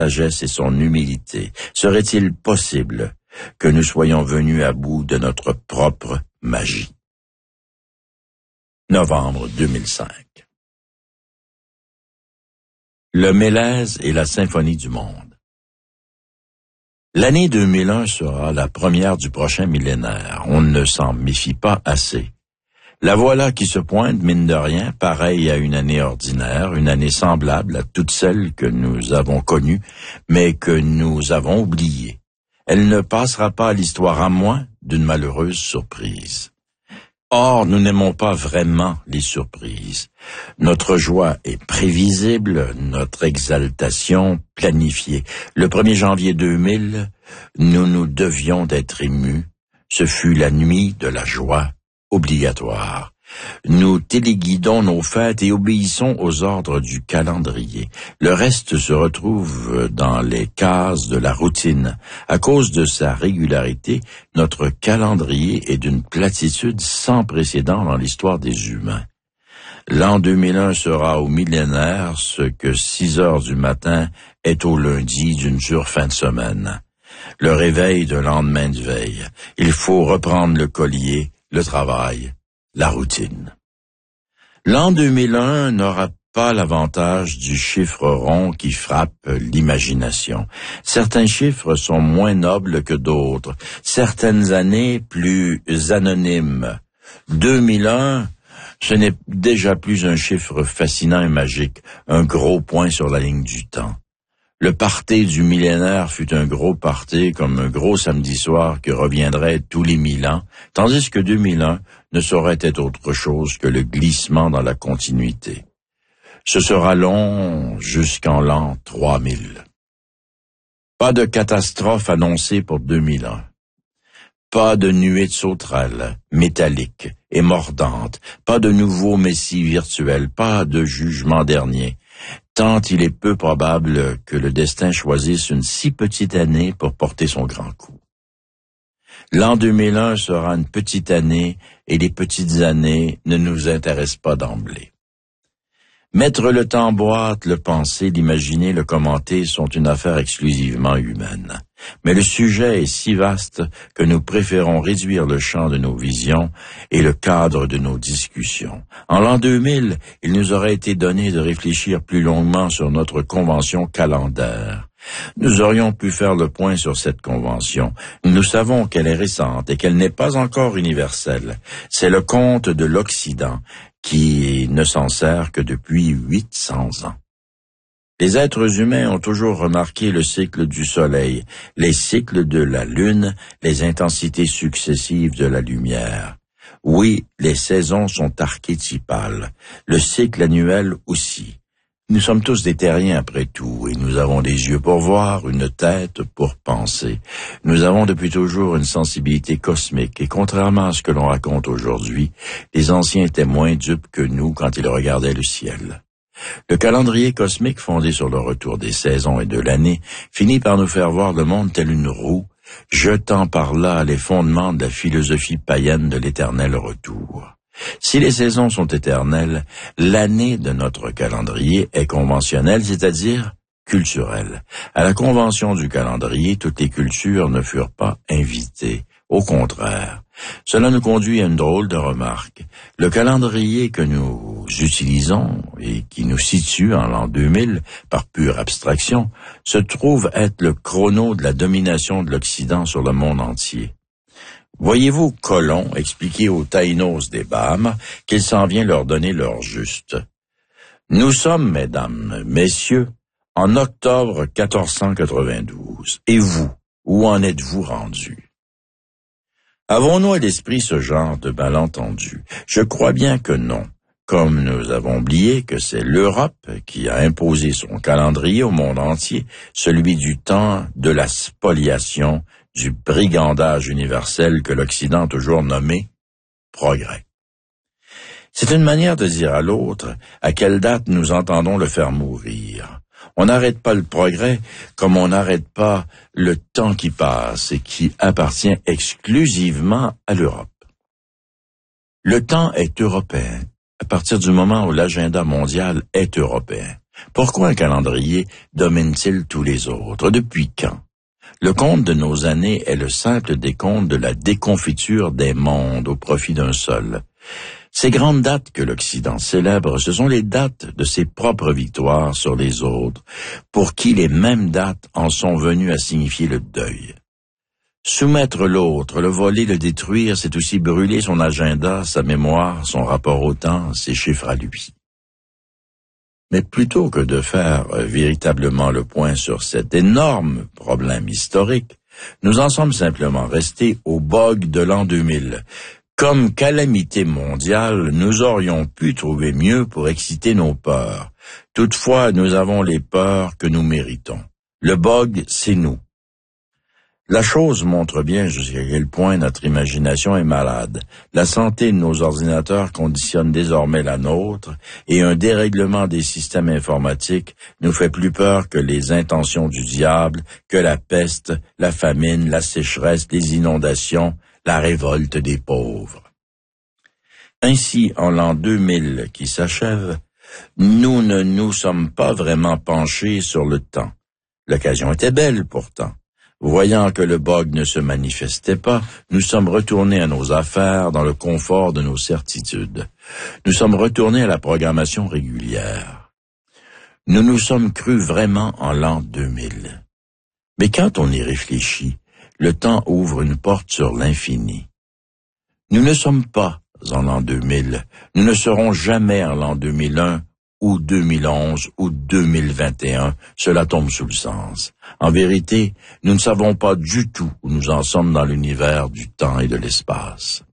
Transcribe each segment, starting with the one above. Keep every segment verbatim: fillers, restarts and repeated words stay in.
sagesse et son humilité, serait-il possible que nous soyons venus à bout de notre propre magie? Novembre deux mille cinq. Le Mélèze et la symphonie du monde. L'année deux mille un sera la première du prochain millénaire. On ne s'en méfie pas assez. La voilà qui se pointe, mine de rien, pareille à une année ordinaire, une année semblable à toutes celles que nous avons connues, mais que nous avons oubliées. Elle ne passera pas à l'histoire à moins d'une malheureuse surprise. Or, nous n'aimons pas vraiment les surprises. Notre joie est prévisible, notre exaltation planifiée. Le premier janvier deux mille, nous nous devions d'être émus. Ce fut la nuit de la joie obligatoire. Nous téléguidons nos fêtes et obéissons aux ordres du calendrier. Le reste se retrouve dans les cases de la routine. À cause de sa régularité, notre calendrier est d'une platitude sans précédent dans l'histoire des humains. L'an deux mille un sera au millénaire ce que six heures du matin est au lundi d'une dure fin de semaine. Le réveil de lendemain de veille. Il faut reprendre le collier, le travail, la routine. L'an deux mille un n'aura pas l'avantage du chiffre rond qui frappe l'imagination. Certains chiffres sont moins nobles que d'autres, certaines années plus anonymes. deux mille un, ce n'est déjà plus un chiffre fascinant et magique, un gros point sur la ligne du temps. Le party du millénaire fut un gros party comme un gros samedi soir qui reviendrait tous les mille ans, tandis que deux mille un ne saurait être autre chose que le glissement dans la continuité. Ce sera long jusqu'en l'an trois mille. Pas de catastrophe annoncée pour deux mille un. Pas de nuée de sauterelles métalliques et mordantes, pas de nouveau messie virtuel, pas de jugement dernier. Tant il est peu probable que le destin choisisse une si petite année pour porter son grand coup. L'an deux mille un sera une petite année et les petites années ne nous intéressent pas d'emblée. Mettre le temps en boîte, le penser, l'imaginer, le commenter sont une affaire exclusivement humaine. Mais le sujet est si vaste que nous préférons réduire le champ de nos visions et le cadre de nos discussions. En l'an deux mille, il nous aurait été donné de réfléchir plus longuement sur notre convention calendaire. Nous aurions pu faire le point sur cette convention. Nous savons qu'elle est récente et qu'elle n'est pas encore universelle. C'est le conte de l'Occident qui ne s'en sert que depuis huit cents ans. Les êtres humains ont toujours remarqué le cycle du soleil, les cycles de la lune, les intensités successives de la lumière. Oui, les saisons sont archétypales, le cycle annuel aussi. Nous sommes tous des terriens après tout, et nous avons des yeux pour voir, une tête pour penser. Nous avons depuis toujours une sensibilité cosmique, et contrairement à ce que l'on raconte aujourd'hui, les anciens étaient moins dupes que nous quand ils regardaient le ciel. Le calendrier cosmique, fondé sur le retour des saisons et de l'année, finit par nous faire voir le monde tel une roue, jetant par là les fondements de la philosophie païenne de l'éternel retour. Si les saisons sont éternelles, l'année de notre calendrier est conventionnelle, c'est-à-dire culturelle. À la convention du calendrier, toutes les cultures ne furent pas invitées. Au contraire, cela nous conduit à une drôle de remarque. Le calendrier que nous utilisons et qui nous situe en l'an deux mille, par pure abstraction, se trouve être le chrono de la domination de l'Occident sur le monde entier. Voyez-vous Colomb expliquer aux Taïnos des Bahamas qu'il s'en vient leur donner leur juste. Nous sommes, mesdames, messieurs, en octobre quatorze cent quatre-vingt-douze. Et vous, où en êtes-vous rendus? Avons-nous à l'esprit ce genre de malentendu? Je crois bien que non. Comme nous avons oublié que c'est l'Europe qui a imposé son calendrier au monde entier, celui du temps de la spoliation, du brigandage universel que l'Occident a toujours nommé progrès. C'est une manière de dire à l'autre à quelle date nous entendons le faire mourir. On n'arrête pas le progrès comme on n'arrête pas le temps qui passe et qui appartient exclusivement à l'Europe. Le temps est européen à partir du moment où l'agenda mondial est européen. Pourquoi un calendrier domine-t-il tous les autres? Depuis quand? Le compte de nos années est le simple décompte de la déconfiture des mondes au profit d'un seul. Ces grandes dates que l'Occident célèbre, ce sont les dates de ses propres victoires sur les autres, pour qui les mêmes dates en sont venues à signifier le deuil. Soumettre l'autre, le voler, le détruire, c'est aussi brûler son agenda, sa mémoire, son rapport au temps, ses chiffres à lui. Mais plutôt que de faire euh, véritablement le point sur cet énorme problème historique, nous en sommes simplement restés au bug de l'an deux mille. Comme calamité mondiale, nous aurions pu trouver mieux pour exciter nos peurs. Toutefois, nous avons les peurs que nous méritons. Le bug, c'est nous. La chose montre bien jusqu'à quel point notre imagination est malade. La santé de nos ordinateurs conditionne désormais la nôtre, et un dérèglement des systèmes informatiques nous fait plus peur que les intentions du diable, que la peste, la famine, la sécheresse, les inondations, la révolte des pauvres. Ainsi, en l'an deux mille qui s'achève, nous ne nous sommes pas vraiment penchés sur le temps. L'occasion était belle pourtant. Voyant que le bug ne se manifestait pas, nous sommes retournés à nos affaires dans le confort de nos certitudes. Nous sommes retournés à la programmation régulière. Nous nous sommes crus vraiment en l'an deux mille. Mais quand on y réfléchit, le temps ouvre une porte sur l'infini. Nous ne sommes pas en l'an deux mille, nous ne serons jamais en l'an deux mille un, ou deux mille onze, ou deux mille vingt et un, cela tombe sous le sens. En vérité, nous ne savons pas du tout où nous en sommes dans l'univers du temps et de l'espace.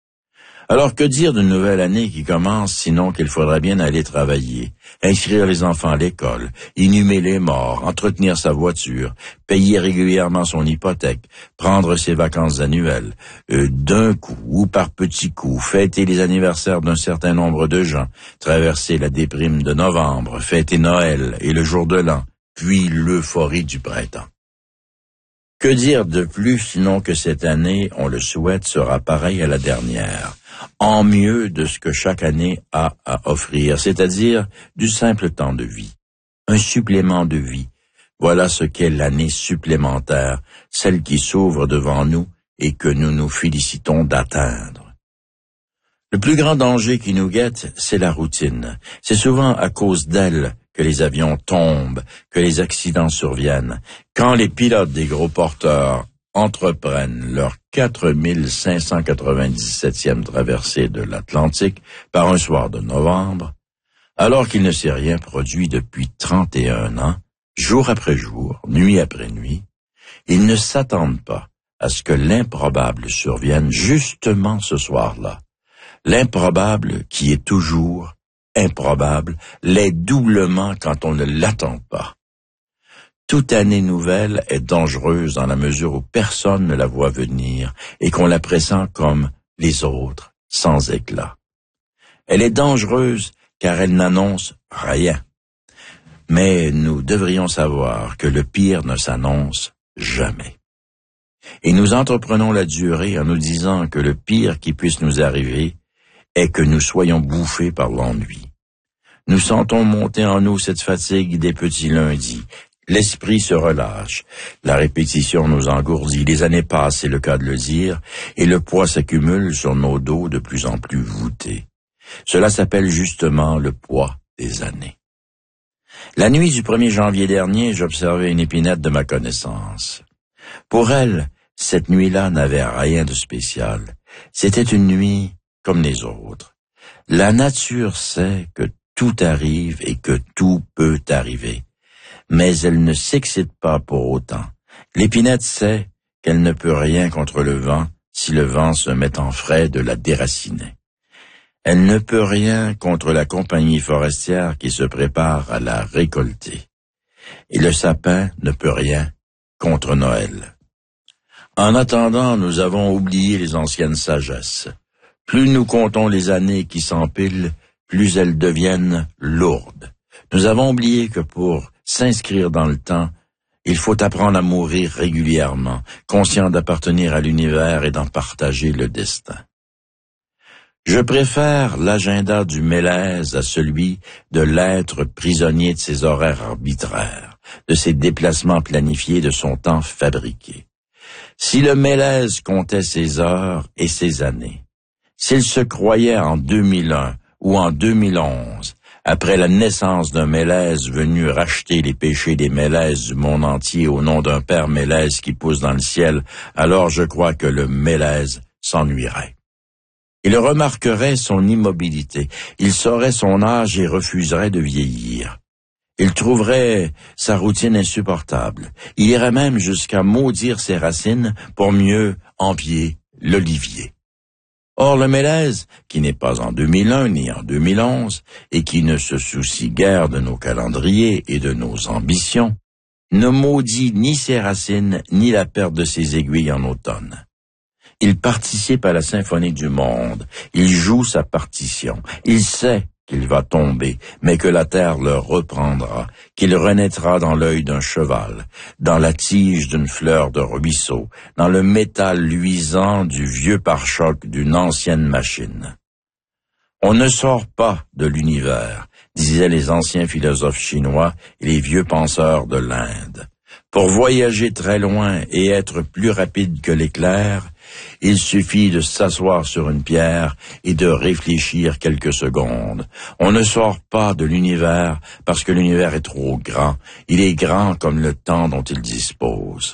Alors que dire d'une nouvelle année qui commence, sinon qu'il faudrait bien aller travailler, inscrire les enfants à l'école, inhumer les morts, entretenir sa voiture, payer régulièrement son hypothèque, prendre ses vacances annuelles, euh, d'un coup ou par petits coups, fêter les anniversaires d'un certain nombre de gens, traverser la déprime de novembre, fêter Noël et le jour de l'an, puis l'euphorie du printemps. Que dire de plus sinon que cette année, on le souhaite, sera pareille à la dernière, en mieux de ce que chaque année a à offrir, c'est-à-dire du simple temps de vie, un supplément de vie. Voilà ce qu'est l'année supplémentaire, celle qui s'ouvre devant nous et que nous nous félicitons d'atteindre. Le plus grand danger qui nous guette, c'est la routine. C'est souvent à cause d'elle que les avions tombent, que les accidents surviennent. Quand les pilotes des gros porteurs entreprennent leur quatre mille cinq cent quatre-vingt-dix-septième traversée de l'Atlantique par un soir de novembre, alors qu'il ne s'est rien produit depuis trente et un ans, jour après jour, nuit après nuit, ils ne s'attendent pas à ce que l'improbable survienne justement ce soir-là. L'improbable qui est toujours improbable l'est doublement quand on ne l'attend pas. Toute année nouvelle est dangereuse dans la mesure où personne ne la voit venir et qu'on la pressent comme les autres, sans éclat. Elle est dangereuse car elle n'annonce rien. Mais nous devrions savoir que le pire ne s'annonce jamais. Et nous entreprenons la durée en nous disant que le pire qui puisse nous arriver est que nous soyons bouffés par l'ennui. Nous sentons monter en nous cette fatigue des petits lundis. L'esprit se relâche, la répétition nous engourdit, les années passent, c'est le cas de le dire, et le poids s'accumule sur nos dos de plus en plus voûtés. Cela s'appelle justement le poids des années. La nuit du premier janvier dernier, j'observais une épinette de ma connaissance. Pour elle, cette nuit-là n'avait rien de spécial. C'était une nuit comme les autres. La nature sait que tout arrive et que tout peut arriver. Mais elle ne s'excite pas pour autant. L'épinette sait qu'elle ne peut rien contre le vent si le vent se met en frais de la déraciner. Elle ne peut rien contre la compagnie forestière qui se prépare à la récolter. Et le sapin ne peut rien contre Noël. En attendant, nous avons oublié les anciennes sagesses. Plus nous comptons les années qui s'empilent, plus elles deviennent lourdes. Nous avons oublié que pour s'inscrire dans le temps, il faut apprendre à mourir régulièrement, conscient d'appartenir à l'univers et d'en partager le destin. Je préfère l'agenda du Mélèze à celui de l'être prisonnier de ses horaires arbitraires, de ses déplacements planifiés, de son temps fabriqué. Si le Mélèze comptait ses heures et ses années, s'il se croyait en deux mille un ou en deux mille onze, après la naissance d'un Mélèze venu racheter les péchés des Mélèzes du monde entier au nom d'un père Mélèze qui pousse dans le ciel, alors je crois que le Mélèze s'ennuierait. Il remarquerait son immobilité, il saurait son âge et refuserait de vieillir. Il trouverait sa routine insupportable. Il irait même jusqu'à maudire ses racines pour mieux envier l'olivier. Or, le Mélèze, qui n'est pas en deux mille un ni en deux mille onze, et qui ne se soucie guère de nos calendriers et de nos ambitions, ne maudit ni ses racines ni la perte de ses aiguilles en automne. Il participe à la symphonie du monde, il joue sa partition, il sait qu'il va tomber, mais que la terre le reprendra, qu'il renaîtra dans l'œil d'un cheval, dans la tige d'une fleur de ruisseau, dans le métal luisant du vieux pare-choc d'une ancienne machine. On ne sort pas de l'univers, disaient les anciens philosophes chinois et les vieux penseurs de l'Inde. Pour voyager très loin et être plus rapide que l'éclair, il suffit de s'asseoir sur une pierre et de réfléchir quelques secondes. On ne sort pas de l'univers parce que l'univers est trop grand. Il est grand comme le temps dont il dispose.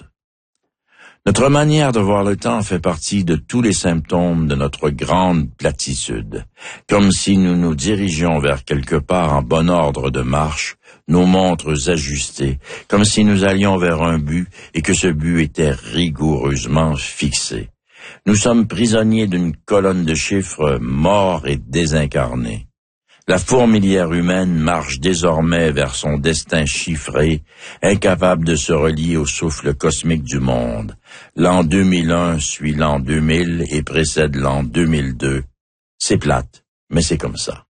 Notre manière de voir le temps fait partie de tous les symptômes de notre grande platitude. Comme si nous nous dirigions vers quelque part en bon ordre de marche, nos montres ajustées, comme si nous allions vers un but et que ce but était rigoureusement fixé. Nous sommes prisonniers d'une colonne de chiffres morts et désincarnés. La fourmilière humaine marche désormais vers son destin chiffré, incapable de se relier au souffle cosmique du monde. L'an deux mille un suit l'an deux mille et précède l'an deux mille deux. C'est plate, mais c'est comme ça.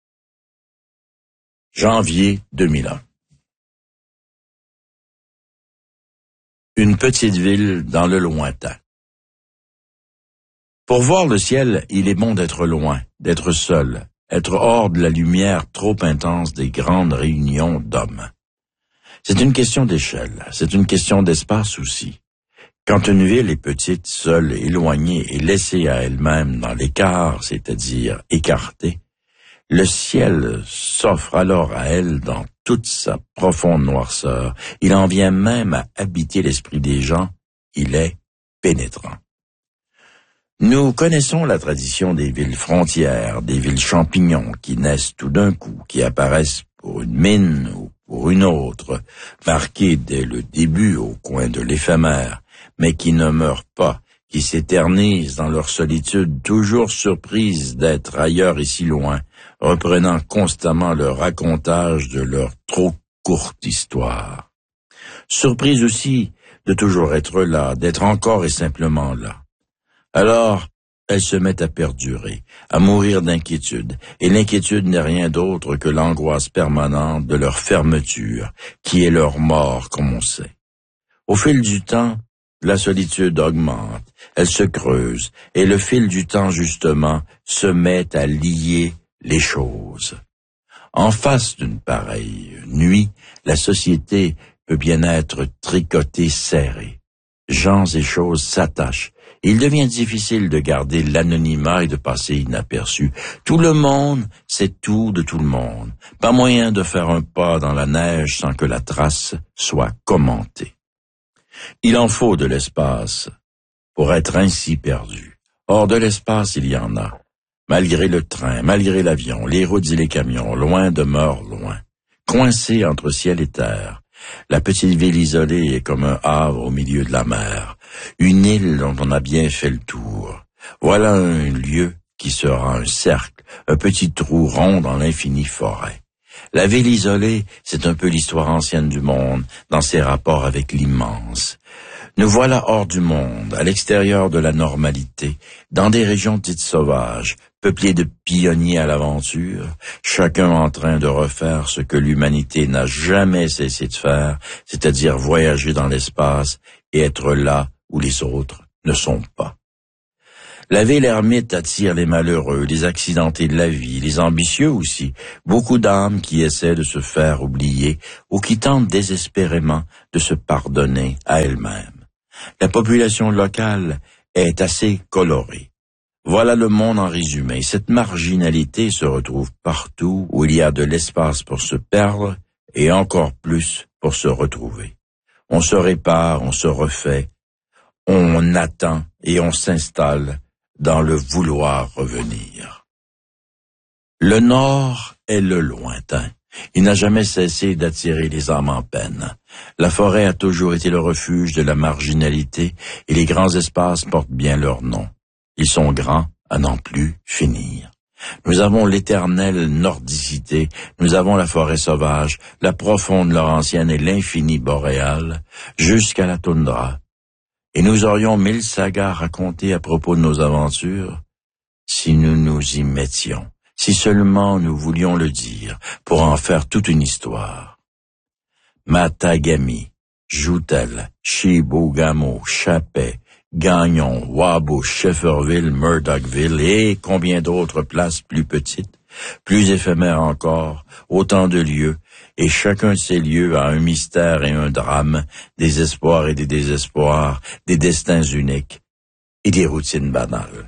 Janvier deux mille un. Une petite ville dans le lointain. Pour voir le ciel, il est bon d'être loin, d'être seul, être hors de la lumière trop intense des grandes réunions d'hommes. C'est une question d'échelle, c'est une question d'espace aussi. Quand une ville est petite, seule, éloignée et laissée à elle-même dans l'écart, c'est-à-dire écartée, le ciel s'offre alors à elle dans toute sa profonde noirceur. Il en vient même à habiter l'esprit des gens, il est pénétrant. Nous connaissons la tradition des villes frontières, des villes champignons qui naissent tout d'un coup, qui apparaissent pour une mine ou pour une autre, marquées dès le début au coin de l'éphémère, mais qui ne meurent pas, qui s'éternisent dans leur solitude, toujours surprises d'être ailleurs et si loin, reprenant constamment le racontage de leur trop courte histoire. Surprises aussi de toujours être là, d'être encore et simplement là. Alors, elles se mettent à perdurer, à mourir d'inquiétude, et l'inquiétude n'est rien d'autre que l'angoisse permanente de leur fermeture, qui est leur mort, comme on sait. Au fil du temps, la solitude augmente, elle se creuse, et le fil du temps, justement, se met à lier les choses. En face d'une pareille nuit, la société peut bien être tricotée serrée. Gens et choses s'attachent. Il devient difficile de garder l'anonymat et de passer inaperçu. Tout le monde sait tout de tout le monde. Pas moyen de faire un pas dans la neige sans que la trace soit commentée. Il en faut de l'espace pour être ainsi perdu. Or, de l'espace, il y en a. Malgré le train, malgré l'avion, les routes et les camions, loin demeure loin. Coincé entre ciel et terre. La petite ville isolée est comme un havre au milieu de la mer, une île dont on a bien fait le tour. Voilà un lieu qui sera un cercle, un petit trou rond dans l'infinie forêt. La ville isolée, c'est un peu l'histoire ancienne du monde, dans ses rapports avec l'immense. Nous voilà hors du monde, à l'extérieur de la normalité, dans des régions dites sauvages, peuplées de pionniers à l'aventure, chacun en train de refaire ce que l'humanité n'a jamais cessé de faire, c'est-à-dire voyager dans l'espace et être là où les autres ne sont pas. La ville ermite attire les malheureux, les accidentés de la vie, les ambitieux aussi, beaucoup d'âmes qui essaient de se faire oublier ou qui tentent désespérément de se pardonner à elles-mêmes. La population locale est assez colorée. Voilà le monde en résumé. Cette marginalité se retrouve partout où il y a de l'espace pour se perdre et encore plus pour se retrouver. On se répare, on se refait, on attend et on s'installe dans le vouloir revenir. Le Nord est le lointain. Il n'a jamais cessé d'attirer les âmes en peine. La forêt a toujours été le refuge de la marginalité et les grands espaces portent bien leur nom. Ils sont grands à n'en plus finir. Nous avons l'éternelle nordicité, nous avons la forêt sauvage, la profonde laurentienne et l'infini boréal, jusqu'à la toundra. Et nous aurions mille sagas racontées à propos de nos aventures, si nous nous y mettions, si seulement nous voulions le dire, pour en faire toute une histoire. Matagami, Joutel, Chibougamau, Chapet, Gagnon, Wabush, Shefferville, Murdochville et combien d'autres places plus petites, plus éphémères encore, autant de lieux, et chacun de ces lieux a un mystère et un drame, des espoirs et des désespoirs, des destins uniques et des routines banales.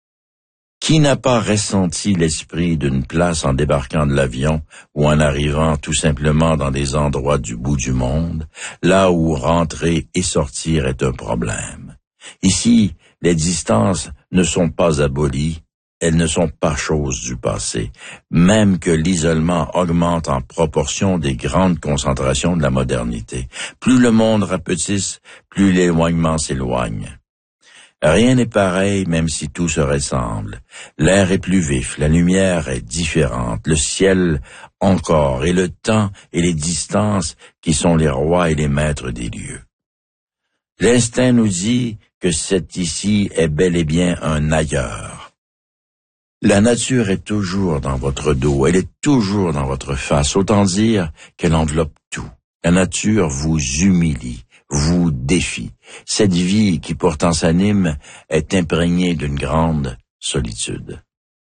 Qui n'a pas ressenti l'esprit d'une place en débarquant de l'avion ou en arrivant tout simplement dans des endroits du bout du monde, là où rentrer et sortir est un problème? Ici, les distances ne sont pas abolies, elles ne sont pas choses du passé, même que l'isolement augmente en proportion des grandes concentrations de la modernité. Plus le monde rapetisse, plus l'éloignement s'éloigne. Rien n'est pareil, même si tout se ressemble. L'air est plus vif, la lumière est différente, le ciel encore, et le temps et les distances qui sont les rois et les maîtres des lieux. L'instinct nous dit que cet ici est bel et bien un ailleurs. La nature est toujours dans votre dos, elle est toujours dans votre face, autant dire qu'elle enveloppe tout. La nature vous humilie, vous défie. Cette vie qui pourtant s'anime est imprégnée d'une grande solitude.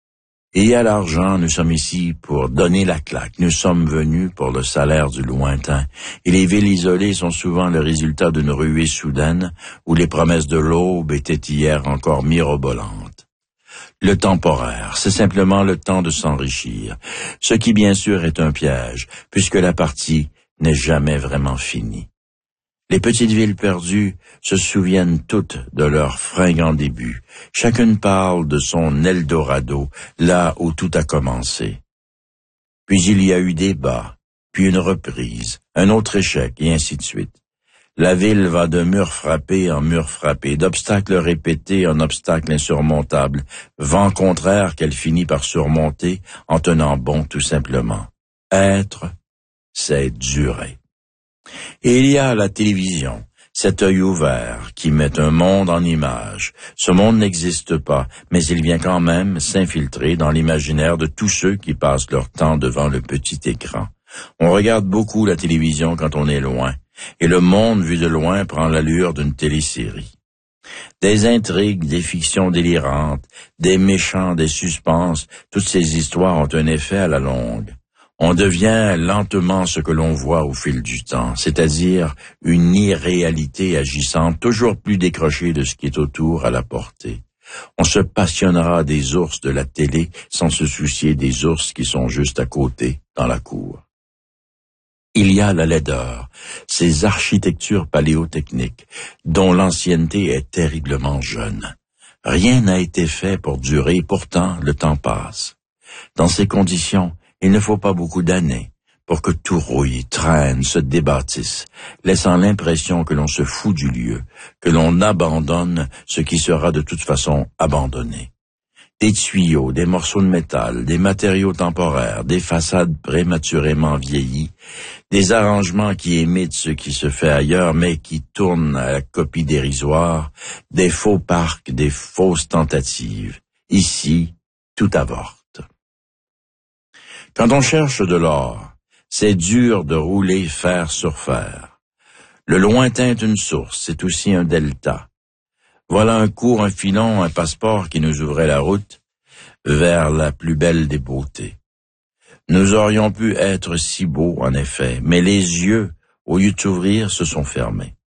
Et à l'argent, nous sommes ici pour donner la claque. Nous sommes venus pour le salaire du lointain. Et les villes isolées sont souvent le résultat d'une ruée soudaine où les promesses de l'aube étaient hier encore mirobolantes. Le temporaire, c'est simplement le temps de s'enrichir, ce qui bien sûr est un piège, puisque la partie n'est jamais vraiment finie. Les petites villes perdues se souviennent toutes de leur fringant début. Chacune parle de son Eldorado, là où tout a commencé. Puis il y a eu des bas, puis une reprise, un autre échec, et ainsi de suite. La ville va de mur frappé en mur frappé, d'obstacles répétés en obstacles insurmontables, vent contraire qu'elle finit par surmonter en tenant bon tout simplement. Être, c'est durer. Et il y a la télévision, cet œil ouvert qui met un monde en images. Ce monde n'existe pas, mais il vient quand même s'infiltrer dans l'imaginaire de tous ceux qui passent leur temps devant le petit écran. On regarde beaucoup la télévision quand on est loin, et le monde vu de loin prend l'allure d'une télésérie. Des intrigues, des fictions délirantes, des méchants, des suspens, toutes ces histoires ont un effet à la longue. On devient lentement ce que l'on voit au fil du temps, c'est-à-dire une irréalité agissante, toujours plus décrochée de ce qui est autour à la portée. On se passionnera des ours de la télé sans se soucier des ours qui sont juste à côté, dans la cour. Il y a la laideur, ces architectures paléotechniques, dont l'ancienneté est terriblement jeune. Rien n'a été fait pour durer, pourtant le temps passe. Dans ces conditions, il ne faut pas beaucoup d'années pour que tout rouille, traîne, se débâtisse, laissant l'impression que l'on se fout du lieu, que l'on abandonne ce qui sera de toute façon abandonné. Des tuyaux, des morceaux de métal, des matériaux temporaires, des façades prématurément vieillies, des arrangements qui imitent ce qui se fait ailleurs mais qui tournent à la copie dérisoire, des faux parcs, des fausses tentatives. Ici, tout avorte. Quand on cherche de l'or, c'est dur de rouler fer sur fer. Le lointain est une source, c'est aussi un delta. Voilà un cours, un filon, un passeport qui nous ouvrait la route vers la plus belle des beautés. Nous aurions pu être si beaux, en effet, mais les yeux, au lieu de s'ouvrir, se sont fermés.